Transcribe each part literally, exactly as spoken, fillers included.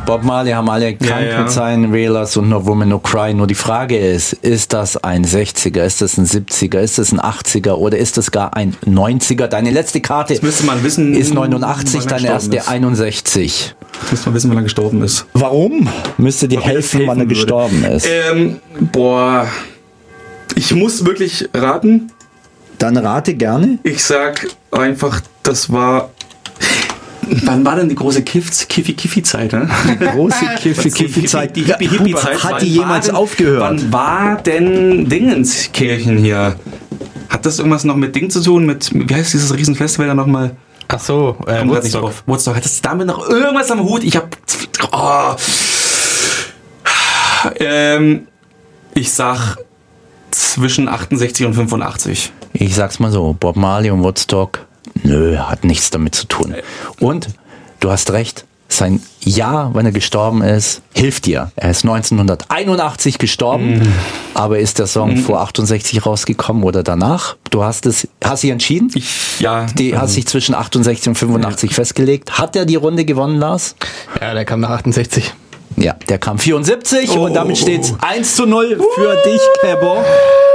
Bob Marley haben alle krank Ja, ja. mit seinen Wailers und No Woman No Cry. Nur die Frage ist, ist das ein sechziger, ist das ein siebziger, ist das ein achtziger oder ist das gar ein neunziger? Deine letzte Karte Das müsste man wissen, ist neunundachtzig, wann er deine gestorben erste ist. einundsechzig. Das müsste man wissen, wann er gestorben ist. Warum? Müsste dir Ob mir das helfen, wann er helfen würde. gestorben ist. Ähm, boah. Ich muss wirklich raten. Dann rate gerne. Ich sag einfach, das war... Wann war denn die große Kiff- Kiffi-Kiffi-Zeit, ne? Große Kiffi, Was die Kiffi-Zeit. Die Hippie-Hippie-Zeit. Hat Wann die jemals war denn- aufgehört? Wann war denn Dingenskirchen hier? Hat das irgendwas noch mit Ding zu tun? Mit, wie heißt dieses Riesenfestival da nochmal? Ach so, äh, Komm grad nicht Woodstock. drauf. Woodstock. Hat das damit noch irgendwas am Hut? Ich hab... Oh. Ähm, ich sag zwischen achtundsechzig und fünfundachtzig. Ich sag's mal so, Bob Marley und Woodstock, nö, hat nichts damit zu tun. Und du hast recht, sein Jahr, wenn er gestorben ist, hilft dir. Er ist neunzehnhunderteinundachtzig gestorben, Mm. aber ist der Song vor achtundsechzig rausgekommen oder danach? Du hast es, hast dich entschieden? Ich, ja. Die hast sich zwischen achtundsechzig und fünfundachtzig festgelegt. Hat er die Runde gewonnen, Lars? Ja, der kam nach achtundsechzig. Ja, der kam vierundsiebzig Oh. und damit steht's eins zu null für dich, Kebo.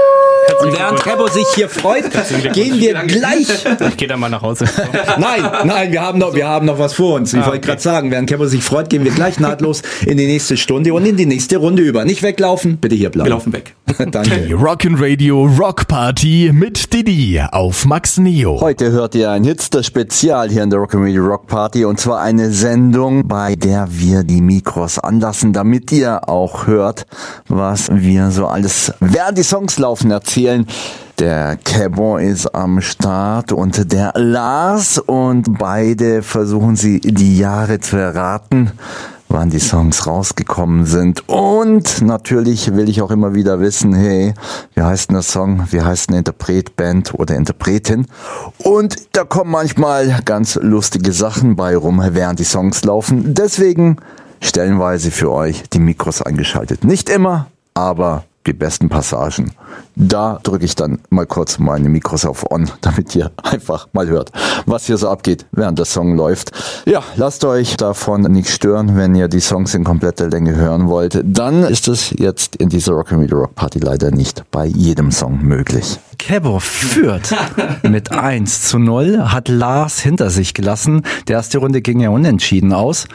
Und während Kebo sich hier freut, gehen wir gleich. Ich gehe dann mal nach Hause. Nein, nein, wir haben noch, wir haben noch was vor uns. Ich Ah, wollte okay. gerade sagen, während Kebo sich freut, gehen wir gleich nahtlos in die nächste Stunde und in die nächste Runde über. Nicht weglaufen, bitte hier bleiben. Wir laufen weg. Danke. Die Rock'n'Radio Rock Party mit Didi auf Max Neo. Heute hört ihr ein Hitster-Spezial hier in der Rock'n'Radio Rock Party und zwar eine Sendung, bei der wir die Mikros anlassen, damit ihr auch hört, was wir so alles, während die Songs laufen, erzählen. Der Kebo ist am Start und der Lars und beide versuchen sie die Jahre zu erraten, wann die Songs rausgekommen sind. Und natürlich will ich auch immer wieder wissen, hey, wie heißt denn der Song, wie heißt ein Interpret, Band oder Interpretin? Und da kommen manchmal ganz lustige Sachen bei rum, während die Songs laufen. Deswegen stellenweise für euch die Mikros eingeschaltet. Nicht immer, aber die besten Passagen. Da drücke ich dann mal kurz meine Mikros auf On, damit ihr einfach mal hört, was hier so abgeht, während der Song läuft. Ja, lasst euch davon nicht stören, wenn ihr die Songs in kompletter Länge hören wollt. Dann ist es jetzt in dieser Rock'n'Radio Rock Party leider nicht bei jedem Song möglich. Kebo führt mit eins zu null, hat Lars hinter sich gelassen. Die erste Runde ging ja unentschieden aus.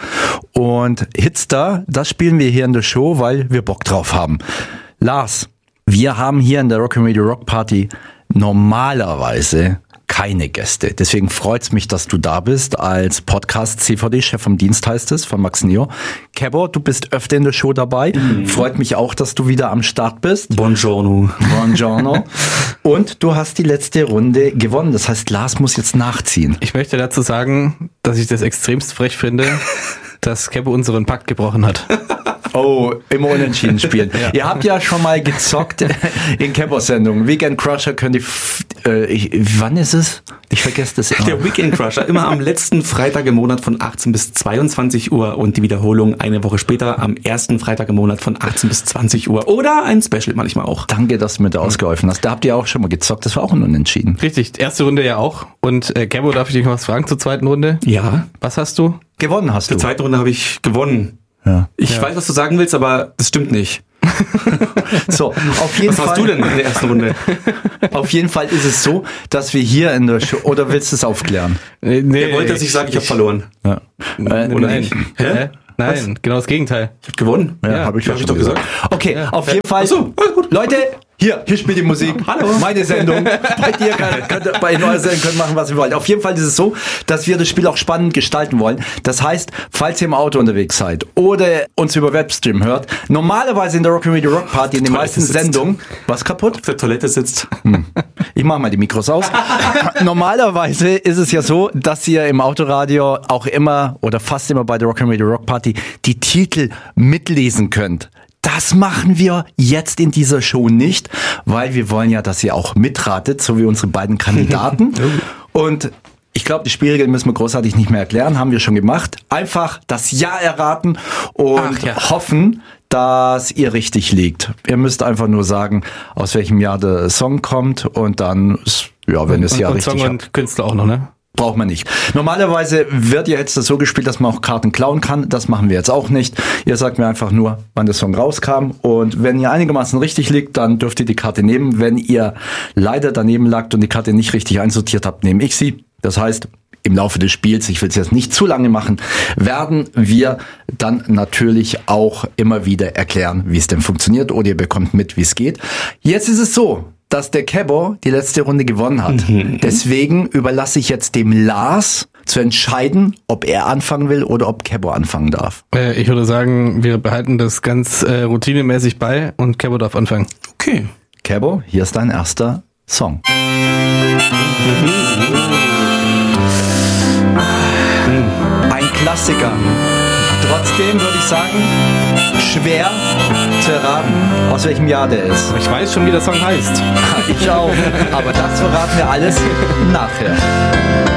Und Hitster, das spielen wir hier in der Show, weil wir Bock drauf haben. Lars, wir haben hier in der Rock'n'Radio Rock Party normalerweise keine Gäste. Deswegen freut's mich, dass du da bist als Podcast-C V D-Chef vom Dienst, heißt es, von Max Neo. Kebo, du bist öfter in der Show dabei. Mhm. Freut mich auch, dass du wieder am Start bist. Buongiorno. Buongiorno. Und du hast die letzte Runde gewonnen. Das heißt, Lars muss jetzt nachziehen. Ich möchte dazu sagen, dass ich das extremst frech finde, dass Kebo unseren Pakt gebrochen hat. Oh, immer unentschieden spielen. Ja. Ihr habt ja schon mal gezockt in Kebos Sendungen. Weekend Crusher könnt ihr, f- äh, ich, wann ist es? Ich vergesse das immer. Der Weekend Crusher, immer am letzten Freitag im Monat von achtzehn bis zweiundzwanzig Uhr und die Wiederholung eine Woche später am ersten Freitag im Monat von achtzehn bis zwanzig Uhr. Oder ein Special manchmal auch. Danke, dass du mir da ausgeholfen hast. Da habt ihr auch schon mal gezockt. Das war auch ein Unentschieden. Richtig, erste Runde ja auch. Und äh, Kebo, darf ich dich noch was fragen zur zweiten Runde? Ja. Was hast du? Gewonnen hast du. Die zweite Runde habe ich gewonnen. Ja. Ich Ja. weiß, was du sagen willst, aber das stimmt nicht. So, auf jeden Was Fall. warst du denn in der ersten Runde? Auf jeden Fall ist es so, dass wir hier in der Show, oder willst du es aufklären? Äh, nee, Er wollte, dass ich sage, ich habe verloren. Ja. Äh, Oder Nein, nicht? Hä? Hä? Nein, genau das Gegenteil. Ich habe gewonnen. Ja, Ja, habe ich, hab ja ich schon doch gesagt. Okay, auf jeden Fall. Ach so, alles gut. Leute, hier, hier spielt die Musik. Hallo. Meine Sendung. Bei dir könnt, könnt ihr bei neuer Sendung könnt machen, was ihr wollt. Auf jeden Fall ist es so, dass wir das Spiel auch spannend gestalten wollen. Das heißt, falls ihr im Auto unterwegs seid oder uns über Webstream hört, normalerweise in der Rock'n'Radio Rock Party in den Toilette meisten sitzt. Sendungen, was kaputt? Auf der Toilette sitzt. Ich mache mal die Mikros aus. Normalerweise ist es ja so, dass ihr im Autoradio auch immer oder fast immer bei der Rock'n'Radio Rock Party die Titel mitlesen könnt. Das machen wir jetzt in dieser Show nicht, weil wir wollen ja, dass ihr auch mitratet, so wie unsere beiden Kandidaten. Und ich glaube, die Spielregeln müssen wir großartig nicht mehr erklären, haben wir schon gemacht. Einfach das Ja erraten und Ach ja. hoffen, dass ihr richtig liegt. Ihr müsst einfach nur sagen, aus welchem Jahr der Song kommt und dann, ja, wenn ihr es ja und richtig Song habt. und Künstler auch noch, ne? Braucht man nicht. Normalerweise wird ja jetzt das so gespielt, dass man auch Karten klauen kann. Das machen wir jetzt auch nicht. Ihr sagt mir einfach nur, wann der Song rauskam. Und wenn ihr einigermaßen richtig liegt, dann dürft ihr die Karte nehmen. Wenn ihr leider daneben lagt und die Karte nicht richtig einsortiert habt, nehme ich sie. Das heißt, im Laufe des Spiels, ich will es jetzt nicht zu lange machen, werden wir dann natürlich auch immer wieder erklären, wie es denn funktioniert. Oder ihr bekommt mit, wie es geht. Jetzt ist es so, dass der Kebo die letzte Runde gewonnen hat. Mhm. Deswegen überlasse ich jetzt dem Lars zu entscheiden, ob er anfangen will oder ob Kebo anfangen darf. Äh, ich würde sagen, wir behalten das ganz äh, routinemäßig bei und Kebo darf anfangen. Okay. Kebo, hier ist dein erster Song. Ein Klassiker. Trotzdem würde ich sagen, schwer zu erraten, aus welchem Jahr der ist. Ich weiß schon, wie der Song heißt. Ich auch. Aber das verraten wir alles nachher.